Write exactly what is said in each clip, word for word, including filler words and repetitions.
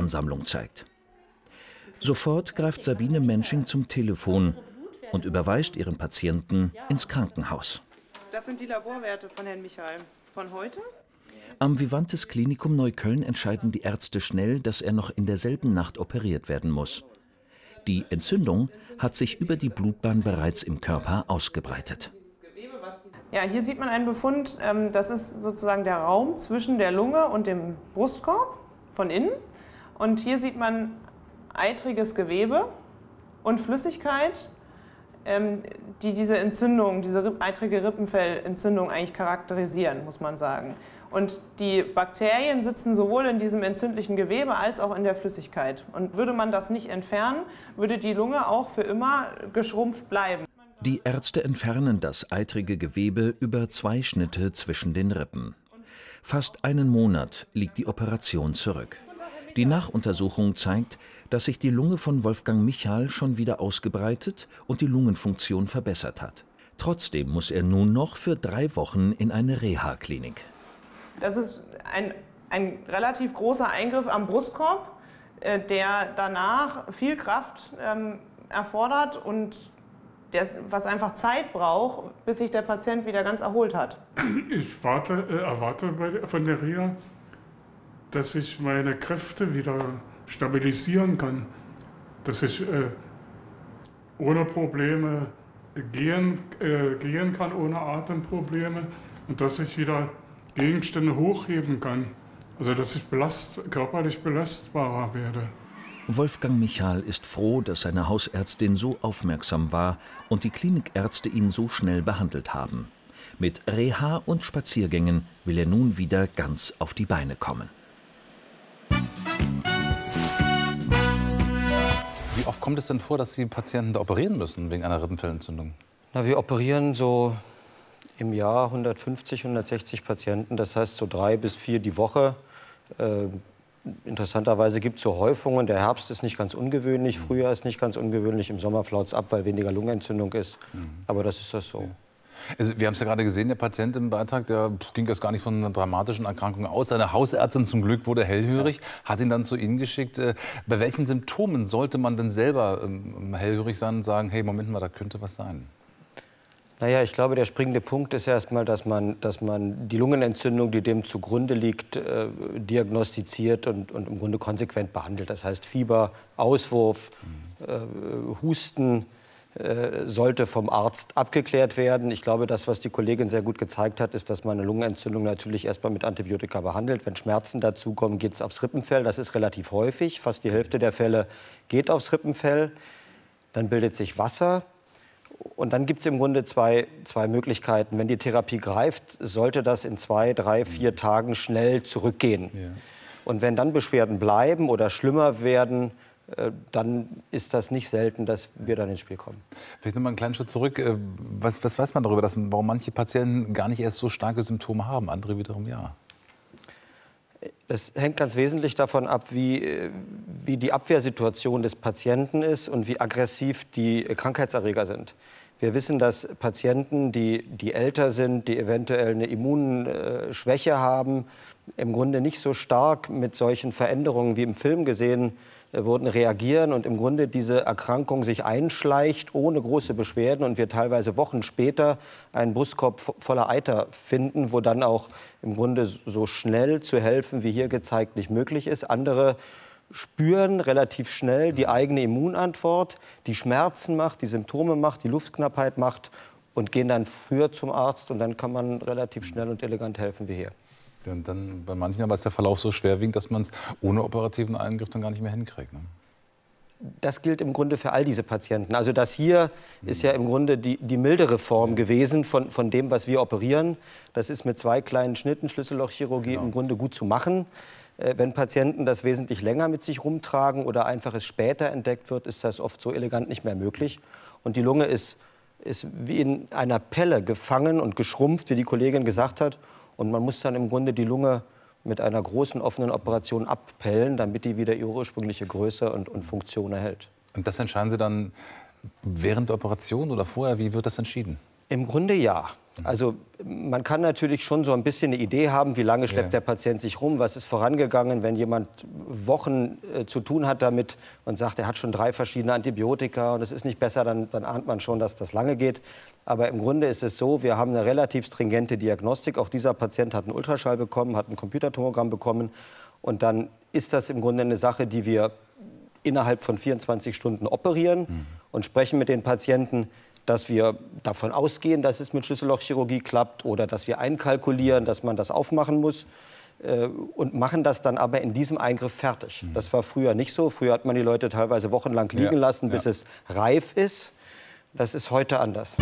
Blutansammlung zeigt. Sofort greift Sabine Mensching zum Telefon und überweist ihren Patienten ins Krankenhaus. Das sind die Laborwerte von Herrn Michael von heute. Am Vivantes Klinikum Neukölln entscheiden die Ärzte schnell, dass er noch in derselben Nacht operiert werden muss. Die Entzündung hat sich über die Blutbahn bereits im Körper ausgebreitet. Ja, hier sieht man einen Befund, das ist sozusagen der Raum zwischen der Lunge und dem Brustkorb von innen. Und hier sieht man eitriges Gewebe und Flüssigkeit, die diese Entzündung, diese eitrige Rippenfellentzündung eigentlich charakterisieren, muss man sagen. Und die Bakterien sitzen sowohl in diesem entzündlichen Gewebe als auch in der Flüssigkeit. Und würde man das nicht entfernen, würde die Lunge auch für immer geschrumpft bleiben. Die Ärzte entfernen das eitrige Gewebe über zwei Schnitte zwischen den Rippen. Fast einen Monat liegt die Operation zurück. Die Nachuntersuchung zeigt, dass sich die Lunge von Wolfgang Michal schon wieder ausgebreitet und die Lungenfunktion verbessert hat. Trotzdem muss er nun noch für drei Wochen in eine Reha-Klinik. Das ist ein, ein relativ großer Eingriff am Brustkorb, äh, der danach viel Kraft ähm, erfordert und der, was einfach Zeit braucht, bis sich der Patient wieder ganz erholt hat. Ich warte, äh, erwarte bei, von der Reha, dass ich meine Kräfte wieder stabilisieren kann, dass ich äh, ohne Probleme gehen, äh, gehen kann, ohne Atemprobleme und dass ich wieder Gegenstände hochheben kann, also dass ich belast, körperlich belastbarer werde. Wolfgang Michal ist froh, dass seine Hausärztin so aufmerksam war und die Klinikärzte ihn so schnell behandelt haben. Mit Reha und Spaziergängen will er nun wieder ganz auf die Beine kommen. Wie oft kommt es denn vor, dass Sie Patienten da operieren müssen wegen einer Rippenfellentzündung? Na, wir operieren so im Jahr hundertfünfzig, hundertsechzig Patienten, das heißt so drei bis vier die Woche. Äh, interessanterweise gibt es so Häufungen. Der Herbst ist nicht ganz ungewöhnlich, Frühjahr ist nicht ganz ungewöhnlich, im Sommer flaut es ab, weil weniger Lungenentzündung ist. Mhm. Aber das ist das so. Ja. Also, wir haben es ja gerade gesehen, der Patient im Beitrag, der ging jetzt gar nicht von einer dramatischen Erkrankung aus. Seine Hausärztin zum Glück wurde hellhörig, ja. Hat ihn dann zu Ihnen geschickt. Bei welchen Symptomen sollte man denn selber ähm, hellhörig sein und sagen, hey, Moment mal, da könnte was sein? Naja, ich glaube, der springende Punkt ist erstmal, dass man, dass man die Lungenentzündung, die dem zugrunde liegt, äh, diagnostiziert und, und im Grunde konsequent behandelt. Das heißt, Fieber, Auswurf, mhm. äh, Husten äh, sollte vom Arzt abgeklärt werden. Ich glaube, das, was die Kollegin sehr gut gezeigt hat, ist, dass man eine Lungenentzündung natürlich erstmal mit Antibiotika behandelt. Wenn Schmerzen dazukommen, geht es aufs Rippenfell. Das ist relativ häufig. Fast die Hälfte der Fälle geht aufs Rippenfell. Dann bildet sich Wasser. Und dann gibt es im Grunde zwei, zwei Möglichkeiten. Wenn die Therapie greift, sollte das in zwei, drei, vier Tagen schnell zurückgehen. Ja. Und wenn dann Beschwerden bleiben oder schlimmer werden, äh, dann ist das nicht selten, dass wir dann ins Spiel kommen. Vielleicht noch mal einen kleinen Schritt zurück. Was, was weiß man darüber, dass, warum manche Patienten gar nicht erst so starke Symptome haben, andere wiederum ja? Das hängt ganz wesentlich davon ab, wie, wie die Abwehrsituation des Patienten ist und wie aggressiv die Krankheitserreger sind. Wir wissen, dass Patienten, die, die älter sind, die eventuell eine Immunschwäche haben, im Grunde nicht so stark mit solchen Veränderungen wie im Film gesehen wurden, reagieren und im Grunde diese Erkrankung sich einschleicht ohne große Beschwerden und wir teilweise Wochen später einen Brustkorb voller Eiter finden, wo dann auch im Grunde so schnell zu helfen, wie hier gezeigt, nicht möglich ist. Andere spüren relativ schnell die eigene Immunantwort, die Schmerzen macht, die Symptome macht, die Luftknappheit macht und gehen dann früher zum Arzt und dann kann man relativ schnell und elegant helfen wie hier. Und dann bei manchen aber ist der Verlauf so schwerwiegend, dass man es ohne operativen Eingriff dann gar nicht mehr hinkriegt. Ne? Das gilt im Grunde für all diese Patienten. Also das hier mhm. ist ja im Grunde die, die mildere Form ja. gewesen von, von dem, was wir operieren. Das ist mit zwei kleinen Schnitten, Schlüssellochchirurgie, genau. im Grunde gut zu machen. Äh, wenn Patienten das wesentlich länger mit sich rumtragen oder einfach es später entdeckt wird, ist das oft so elegant nicht mehr möglich. Und die Lunge ist, ist wie in einer Pelle gefangen und geschrumpft, wie die Kollegin gesagt hat. Und man muss dann im Grunde die Lunge mit einer großen offenen Operation abpellen, damit die wieder ihre ursprüngliche Größe und, und Funktion erhält. Und das entscheiden Sie dann während der Operation oder vorher? Wie wird das entschieden? Im Grunde ja. Also man kann natürlich schon so ein bisschen eine Idee haben, wie lange schleppt Ja. der Patient sich rum, was ist vorangegangen. Wenn jemand Wochen äh, zu tun hat damit und sagt, er hat schon drei verschiedene Antibiotika und es ist nicht besser, dann, dann ahnt man schon, dass das lange geht. Aber im Grunde ist es so, wir haben eine relativ stringente Diagnostik. Auch dieser Patient hat einen Ultraschall bekommen, hat ein Computertomogramm bekommen. Und dann ist das im Grunde eine Sache, die wir innerhalb von vierundzwanzig Stunden operieren mhm. und sprechen mit den Patienten, dass wir davon ausgehen, dass es mit Schlüssellochchirurgie klappt oder dass wir einkalkulieren, dass man das aufmachen muss äh, und machen das dann aber in diesem Eingriff fertig. Mhm. Das war früher nicht so. Früher hat man die Leute teilweise wochenlang liegen ja. lassen, bis ja. es reif ist. Das ist heute anders.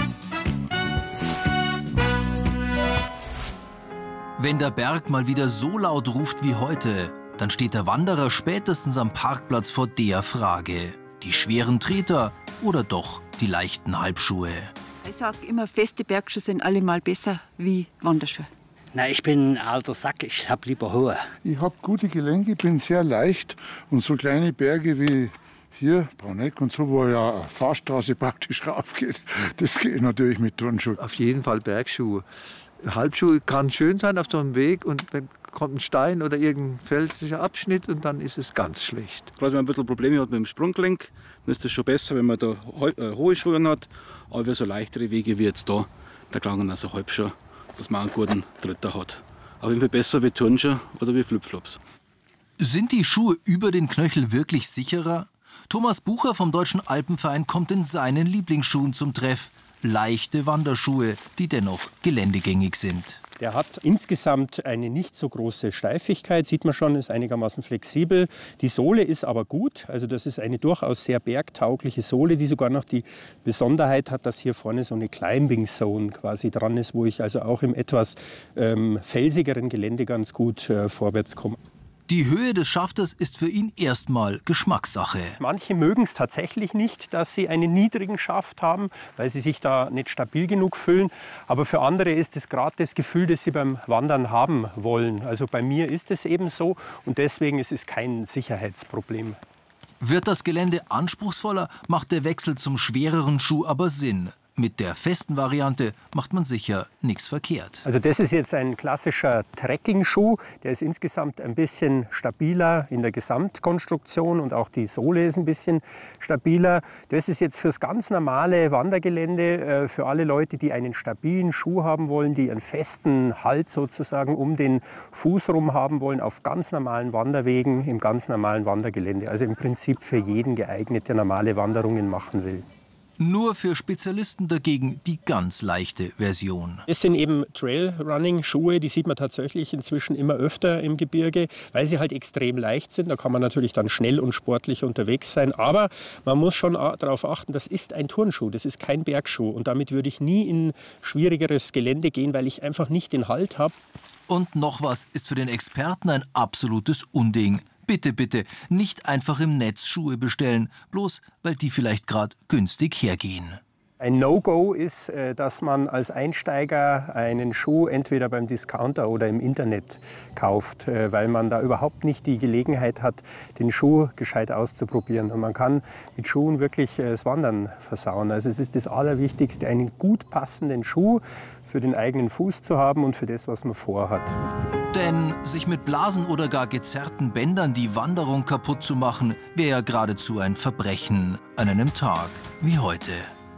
Wenn der Berg mal wieder so laut ruft wie heute, dann steht der Wanderer spätestens am Parkplatz vor der Frage: Die schweren Treter oder doch die leichten Halbschuhe? Ich sage immer, feste Bergschuhe sind allemal besser wie Wanderschuhe. Na, ich bin ein alter Sack, ich habe lieber hohe. Ich habe gute Gelenke, bin sehr leicht und so kleine Berge wie hier, Brauneck und so, wo ja eine Fahrstraße praktisch raufgeht, das geht natürlich mit Turnschuhen. Auf jeden Fall Bergschuhe. Halbschuhe kann schön sein auf so einem Weg und dann kommt ein Stein oder irgendein felsischer Abschnitt und dann ist es ganz schlecht. Gerade wenn man ein bisschen Probleme hat mit dem Sprunggelenk, dann ist es schon besser, wenn man da hohe Schuhe hat. Aber für so leichtere Wege wie jetzt da, da klangen also Halbschuhe, dass man einen guten Dritter hat. Auf jeden Fall besser wie Turnschuhe oder wie Flipflops. Sind die Schuhe über den Knöchel wirklich sicherer? Thomas Bucher vom Deutschen Alpenverein kommt in seinen Lieblingsschuhen zum Treff. Leichte Wanderschuhe, die dennoch geländegängig sind. Der hat insgesamt eine nicht so große Steifigkeit, sieht man schon, ist einigermaßen flexibel. Die Sohle ist aber gut, also das ist eine durchaus sehr bergtaugliche Sohle, die sogar noch die Besonderheit hat, dass hier vorne so eine Climbing Zone quasi dran ist, wo ich also auch im etwas ähm, felsigeren Gelände ganz gut äh, vorwärts komme. Die Höhe des Schaftes ist für ihn erstmal Geschmackssache. Manche mögen es tatsächlich nicht, dass sie einen niedrigen Schaft haben, weil sie sich da nicht stabil genug fühlen. Aber für andere ist es gerade das Gefühl, das sie beim Wandern haben wollen. Also bei mir ist es eben so und deswegen ist es kein Sicherheitsproblem. Wird das Gelände anspruchsvoller, macht der Wechsel zum schwereren Schuh aber Sinn. Mit der festen Variante macht man sicher nichts verkehrt. Also das ist jetzt ein klassischer Trekking-Schuh. Der ist insgesamt ein bisschen stabiler in der Gesamtkonstruktion und auch die Sohle ist ein bisschen stabiler. Das ist jetzt fürs ganz normale Wandergelände, für alle Leute, die einen stabilen Schuh haben wollen, die einen festen Halt sozusagen um den Fuß rum haben wollen, auf ganz normalen Wanderwegen, im ganz normalen Wandergelände. Also im Prinzip für jeden geeignet, der normale Wanderungen machen will. Nur für Spezialisten dagegen die ganz leichte Version. Es sind eben Trailrunning-Schuhe, die sieht man tatsächlich inzwischen immer öfter im Gebirge, weil sie halt extrem leicht sind. Da kann man natürlich dann schnell und sportlich unterwegs sein. Aber man muss schon darauf achten, das ist ein Turnschuh, das ist kein Bergschuh. Und damit würde ich nie in schwierigeres Gelände gehen, weil ich einfach nicht den Halt habe. Und noch was ist für den Experten ein absolutes Unding. Bitte, bitte, nicht einfach im Netz Schuhe bestellen, bloß weil die vielleicht gerade günstig hergehen. Ein No-Go ist, dass man als Einsteiger einen Schuh entweder beim Discounter oder im Internet kauft, weil man da überhaupt nicht die Gelegenheit hat, den Schuh gescheit auszuprobieren. Und man kann mit Schuhen wirklich das Wandern versauen. Also es ist das Allerwichtigste, einen gut passenden Schuh für den eigenen Fuß zu haben und für das, was man vorhat. Denn sich mit Blasen oder gar gezerrten Bändern die Wanderung kaputt zu machen, wäre ja geradezu ein Verbrechen an einem Tag wie heute.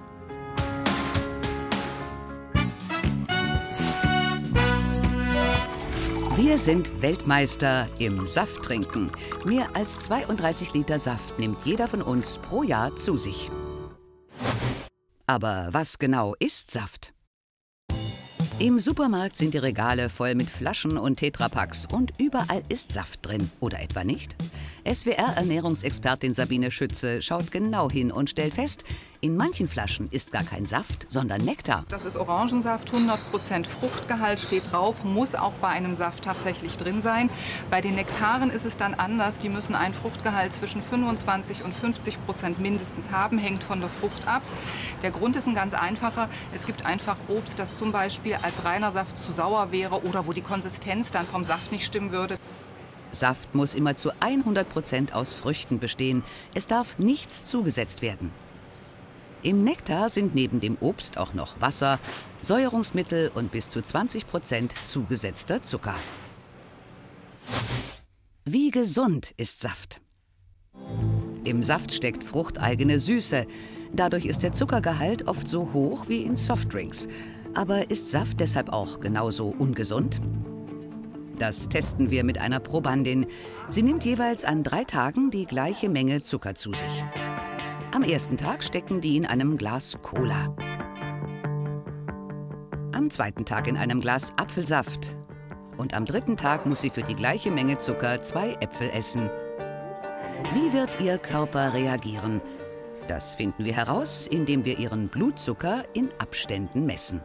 Wir sind Weltmeister im Safttrinken. Mehr als zweiunddreißig Liter Saft nimmt jeder von uns pro Jahr zu sich. Aber was genau ist Saft? Im Supermarkt sind die Regale voll mit Flaschen und Tetrapacks und überall ist Saft drin. Oder etwa nicht? S W R-Ernährungsexpertin Sabine Schütze schaut genau hin und stellt fest, in manchen Flaschen ist gar kein Saft, sondern Nektar. Das ist Orangensaft, hundert Prozent Fruchtgehalt steht drauf, muss auch bei einem Saft tatsächlich drin sein. Bei den Nektaren ist es dann anders, die müssen einen Fruchtgehalt zwischen fünfundzwanzig und fünfzig Prozent mindestens haben, hängt von der Frucht ab. Der Grund ist ein ganz einfacher, es gibt einfach Obst, das zum Beispiel als reiner Saft zu sauer wäre oder wo die Konsistenz dann vom Saft nicht stimmen würde. Saft muss immer zu hundert Prozent aus Früchten bestehen. Es darf nichts zugesetzt werden. Im Nektar sind neben dem Obst auch noch Wasser, Säuerungsmittel und bis zu zwanzig Prozent zugesetzter Zucker. Wie gesund ist Saft? Im Saft steckt fruchteigene Süße. Dadurch ist der Zuckergehalt oft so hoch wie in Softdrinks. Aber ist Saft deshalb auch genauso ungesund? Das testen wir mit einer Probandin. Sie nimmt jeweils an drei Tagen die gleiche Menge Zucker zu sich. Am ersten Tag stecken die in einem Glas Cola. Am zweiten Tag in einem Glas Apfelsaft. Und am dritten Tag muss sie für die gleiche Menge Zucker zwei Äpfel essen. Wie wird ihr Körper reagieren? Das finden wir heraus, indem wir ihren Blutzucker in Abständen messen.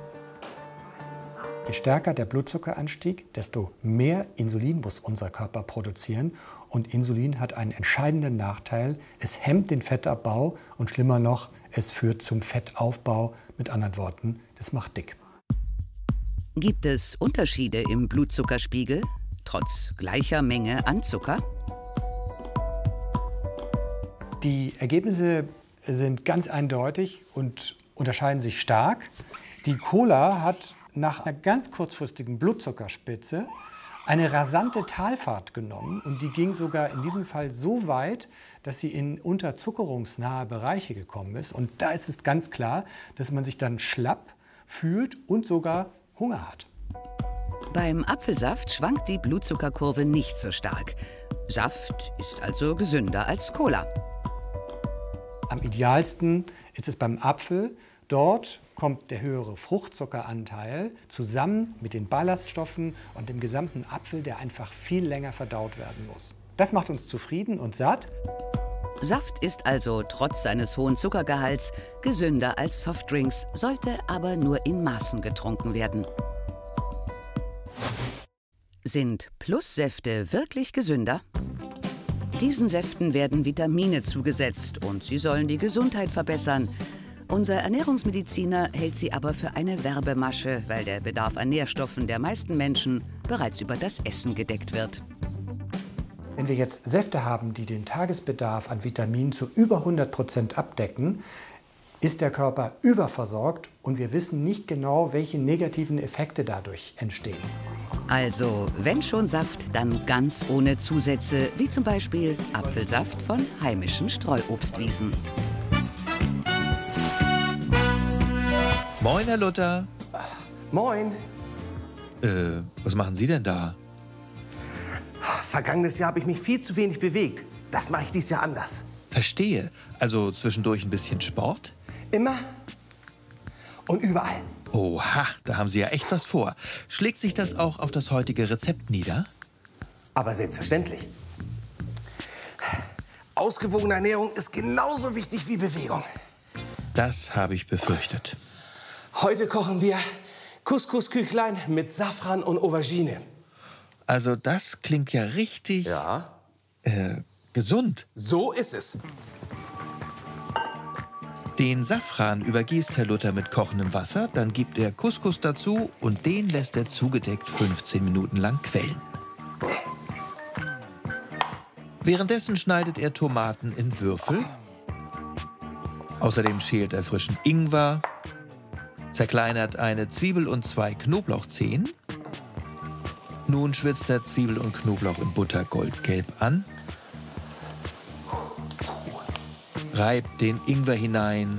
Je stärker der Blutzuckeranstieg, desto mehr Insulin muss unser Körper produzieren. Und Insulin hat einen entscheidenden Nachteil. Es hemmt den Fettabbau und schlimmer noch, es führt zum Fettaufbau. Mit anderen Worten, das macht dick. Gibt es Unterschiede im Blutzuckerspiegel, trotz gleicher Menge an Zucker? Die Ergebnisse sind ganz eindeutig und unterscheiden sich stark. Die Cola hat nach einer ganz kurzfristigen Blutzuckerspitze eine rasante Talfahrt genommen. Und die ging sogar in diesem Fall so weit, dass sie in unterzuckerungsnahe Bereiche gekommen ist. Und da ist es ganz klar, dass man sich dann schlapp fühlt und sogar Hunger hat. Beim Apfelsaft schwankt die Blutzuckerkurve nicht so stark. Saft ist also gesünder als Cola. Am idealsten ist es beim Apfel. Dort kommt der höhere Fruchtzuckeranteil zusammen mit den Ballaststoffen und dem gesamten Apfel, der einfach viel länger verdaut werden muss. Das macht uns zufrieden und satt. Saft ist also trotz seines hohen Zuckergehalts gesünder als Softdrinks, sollte aber nur in Maßen getrunken werden. Sind Plussäfte wirklich gesünder? Diesen Säften werden Vitamine zugesetzt und sie sollen die Gesundheit verbessern. Unser Ernährungsmediziner hält sie aber für eine Werbemasche, weil der Bedarf an Nährstoffen der meisten Menschen bereits über das Essen gedeckt wird. Wenn wir jetzt Säfte haben, die den Tagesbedarf an Vitaminen zu über hundert Prozent abdecken, ist der Körper überversorgt und wir wissen nicht genau, welche negativen Effekte dadurch entstehen. Also, wenn schon Saft, dann ganz ohne Zusätze, wie zum Beispiel Apfelsaft von heimischen Streuobstwiesen. Moin, Herr Luther. Moin. Äh, was machen Sie denn da? Vergangenes Jahr habe ich mich viel zu wenig bewegt. Das mache ich dieses Jahr anders. Verstehe. Also zwischendurch ein bisschen Sport? Immer und überall. Oha, da haben Sie ja echt was vor. Schlägt sich das auch auf das heutige Rezept nieder? Aber selbstverständlich. Ausgewogene Ernährung ist genauso wichtig wie Bewegung. Das habe ich befürchtet. Heute kochen wir Couscous-Küchlein mit Safran und Aubergine. Also das klingt ja richtig ja. Äh, gesund. So ist es. Den Safran übergießt Herr Luther mit kochendem Wasser, dann gibt er Couscous dazu und den lässt er zugedeckt fünfzehn Minuten lang quellen. Währenddessen schneidet er Tomaten in Würfel. Außerdem schält er frischen Ingwer, zerkleinert eine Zwiebel und zwei Knoblauchzehen. Nun schwitzt er Zwiebel und Knoblauch in Butter goldgelb an. Reibt den Ingwer hinein.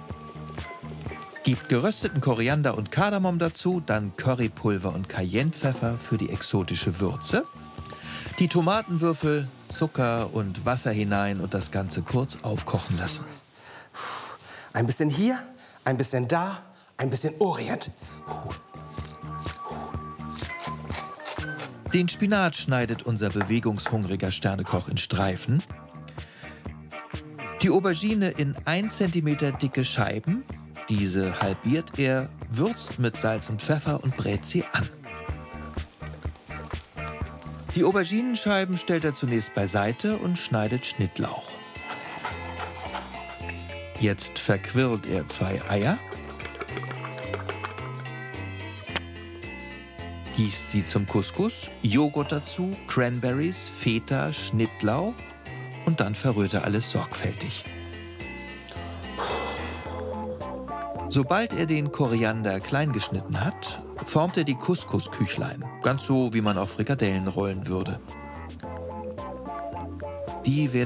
Gibt gerösteten Koriander und Kardamom dazu, dann Currypulver und Cayennepfeffer für die exotische Würze. Die Tomatenwürfel, Zucker und Wasser hinein und das Ganze kurz aufkochen lassen. Ein bisschen hier, ein bisschen da, ein bisschen Orient. Den Spinat schneidet unser bewegungshungriger Sternekoch in Streifen. Die Aubergine in ein Zentimeter dicke Scheiben. Diese halbiert er, würzt mit Salz und Pfeffer und brät sie an. Die Auberginenscheiben stellt er zunächst beiseite und schneidet Schnittlauch. Jetzt verquirlt er zwei Eier, gießt sie zum Couscous, Joghurt dazu, Cranberries, Feta, Schnittlauch und dann verrührt er alles sorgfältig. Sobald er den Koriander klein geschnitten hat, formt er die Couscous-Küchlein, ganz so, wie man auch Frikadellen rollen würde. Die werden